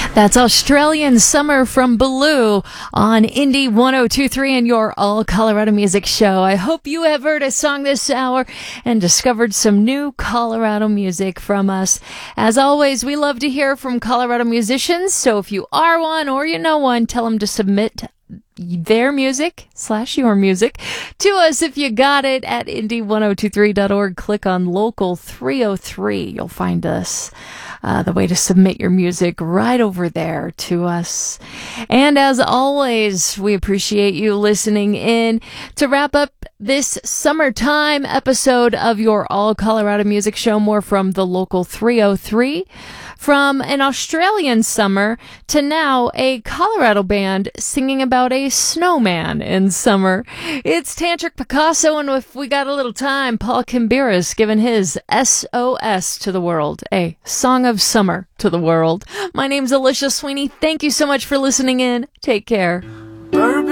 That's Australian Summer from Baloo on Indie 102.3 and your All Colorado Music Show. I hope you have heard a song this hour and discovered some new Colorado music from us. As always, we love to hear from Colorado musicians, so if you are one or you know one, tell them to submit their music / your music to us if you got it at indie1023.org. Click on Local 303. You'll find us. The way to submit your music right over there to us. And as always, we appreciate you listening in. To wrap up this summertime episode of your All Colorado Music Show, more from the Local 303. From an Australian summer to now a Colorado band singing about a snowman in summer. It's Tantric Picasso, and if we got a little time, Paul Kimbiris giving his SOS to the world, a song of summer to the world. My name's Alicia Sweeney. Thank you so much for listening in. Take care.